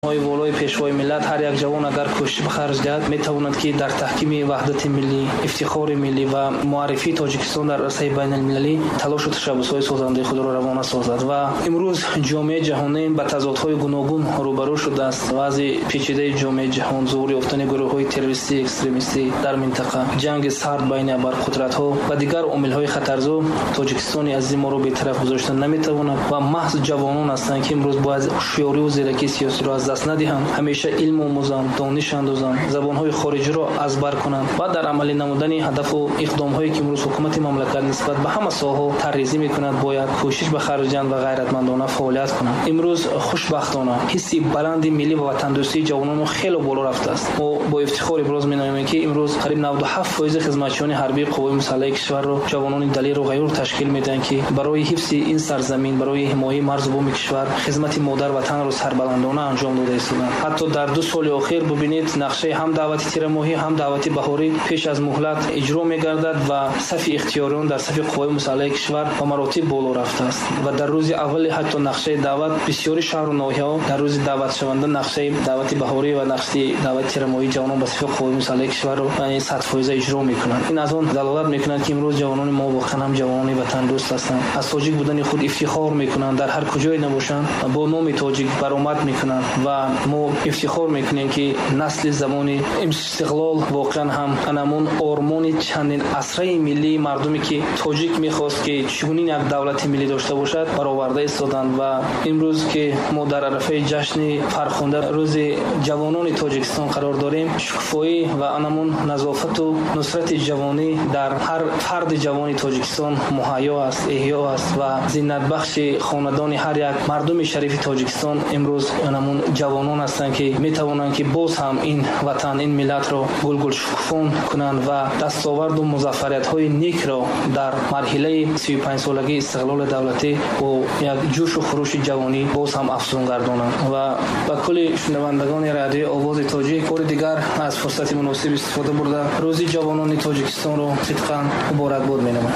های والای پیشوای ملت هر یک جوان اگر کوشش به خرج دهد میتواند که در تحکیم وحدت ملی، افتخار ملی و معرفی تاجیکستان در عرصه بین المللی تلاش و تشبث‌های سازنده خود را روانه سازد. و امروز جامعه جهانی با تضادهای گوناگون روبرو شده است. وضع پیچیده جامعه جهان، ظهور یافتن گروه‌های تروریستی اکستریمیستی در منطقه، جنگ سرد بین ابرقدرت‌ها و دیگر عامل‌های خطرزا تاجیکستان عزیز ما را به طرف گذاشتن نمیتواند و محض جوانان هستند که امروز باید هوشیاری و زیرکی سیاسی را از دست ندهند، همیشه علم آموزند، دانش اندوزند، زبان‌های خارجی را ازبر کنند و در عملی نمودن هدف و اقدام‌هایی که امروز حکومت مملکت نسبت به همه ساحات طرح‌ریزی می‌کند باید کوشش به خرجاند و غیرتمندانه فعالیت کنند. امروز خوشبختانه حسی بلند ملی و وطن‌دوستی جوانان خیلی بالا رفته است. ما با افتخار ابراز می‌نماییم که امروز قریب 97% خدمتچیان حربی قوای مسلح کشور را جوانان دلیر و غیور تشکیل میدن که برای حفظ این سرزمین، برای حمایت مرز و بوم کشور خدمت مادر وطن را سربلندانه انجام داده ایستادند. حتی در 2 سال اخیر ببینید نقشه هم دعوت تیر ماهی هم دعوت بهاری پیش از مهلت اجرا می‌گردد و صف اختیاریان در صف قوای مسلح کشور به مراتب بالا رفته است و در روز اول حتی نقشه دعوت بسیاری شهر و ناحیه‌ها در روز دعوت شونده نقشه دعوت بهاری و نقشه دعوت تیر ماهی جوانان به صف قوای مسلح کشور را 100% اجرا می‌کنند. این از آن دلالت می‌کند که امروز جوانان ما واقعا هم جوانان وطن دوست هستند، از تاجیک بودن خود افتخار می‌کنند، در هر کجای نباشند با نام تاجیک برآمد می‌کنند و ما افتخار می‌کنیم که نسل زمان استقلال واقعا هم انمون آرمان چندین عصره ملی مردمی که تاجیک می‌خواست که چگونه یک دولت ملی داشته باشد برآورده ایستادند و امروز که ما در عرفه جشن فرخنده روز جوانان تاجیکستان قرار داریم، شکوفایی و انمون نظافت و نصرت جوانی در هر فرد جوان تاجیکستان مهیا است، احیا است و زینت بخش خاندان هر یک مردم شریف تاجیکستان امروز انمون جوانان هستند که میتوانند که باز هم این وطن، این ملت را گل شکوفان کنند و دستاورد و موفقیت‌های نیک را در مرحله 35 سالگی استقلال دولتی با یک جوش و خروش جوانی باز هم افزون گردانند و با کل شنوندگان رادیو آواز تاجیک بار دیگر از فرصت مناسب استفاده برده روز جوانان تاجیکستان را صدقاً مبارکباد می‌نمایم.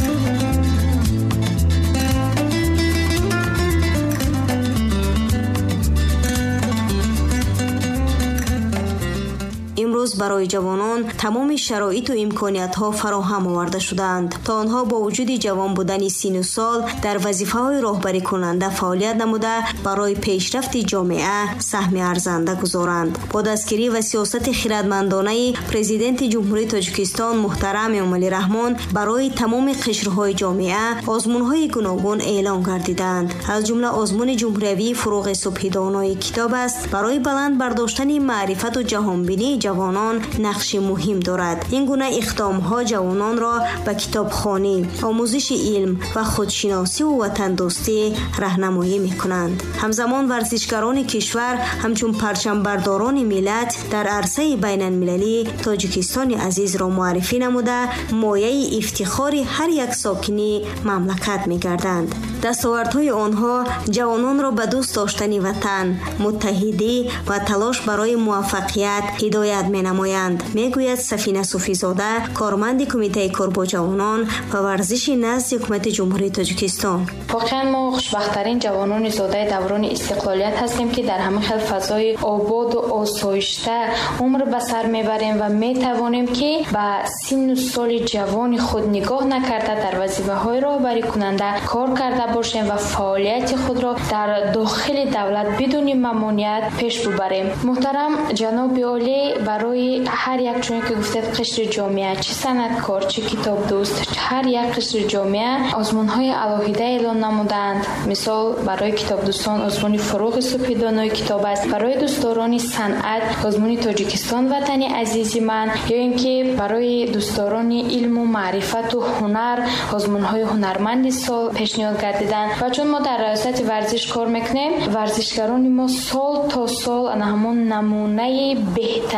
امروز برای جوانان تمام شرایط و امکانیت‌ها فراهم آورده شدند تا آنها با وجود جوان بودن سن و سال در وظیفه‌های راهبری کننده فعالیت نموده برای پیشرفت جامعه سهم ارزنده گذارند. با دستگیری و سیاست خردمندانه پرزیدنت جمهوری تاجیکستان محترم امالی رحمان برای تمام قشرهای جامعه آزمون‌های گوناگون اعلام گردیدند. از جمله آزمون جمهوری فروغ صبحی دانای کتاب است برای بلند برداشتن معرفت و جهانبینی جوانان نقش مهم دارد. این گونه اقدام‌ها جوانان را به کتابخوانی، آموزش علم و خودشناسی و وطن دوستی راهنمایی می‌کنند. همزمان ورزشکاران کشور همچون پرچم برداران ملت در عرصه بین المللی تاجیکستان عزیز را معرفی نموده مایه افتخار هر یک ساکن مملکت می‌گردند. دستاوردهای آنها جوانان را به دوست داشتن وطن، متحدی و تلاش برای موفقیت هدایت می‌نمایند، میگوید سفینه صوفی زاده، کارمند کمیته کار با جوانان و ورزش نزد حکومت جمهوری تاجیکستان. واقعا ما خوشبخت‌ترین جوانان زاده دوران استقلالیت هستیم که در همه خیل فضای آباد و آسایشته عمر به سر میبریم و میتوانیم که به سن و سال جوان خود نگاه نکرده در وظیفه‌های راهبری کننده کار کرده باشیم و فعالیت خود را در داخل دولت بدون ممانعت پیش ببریم. محترم جناب عالی برای هر یک چون که گفتید قشر جامعه، چه صنعتکار چه کتاب دوست، هر یک قشر جامعه آزمون‌های الهیده اعلان نمودند. مثال برای کتاب دوستان آزمون فروغ صبحی دانای کتاب است، برای دوستداران صنعت آزمون تاجیکستان وطن عزیز من، یا اینکه برای دوستداران علم و معرفت و هنر آزمون‌های هنرمند سال پیشنهاد گردیدند. و چون ما در ریاست ورزش کار میکنیم، ورزشکاران ما سال تا سال همون نمونه بهترین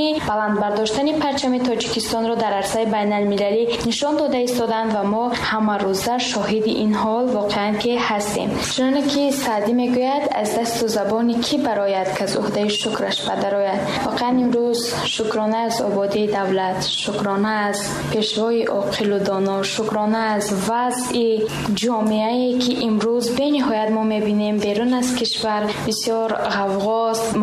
توانی بلند برداشتن پرچم تاجیکستان را در عرصه بین المللی نشان داده ایستادند و ما همه روزه شاهد این حال واقعا که هستیم. چنانکه که سعدی میگوید از دست و زبانی کی برآید که از عهده شکرش بدرآید. واقعا امروز شکرانه از آبادی دولت، شکرانه از پیشوای عاقل و دانا، شکرانه از وضع جامعه‌ای که امروز به نهایت ما میبینیم بیرون از کشور بسیار غوغاست.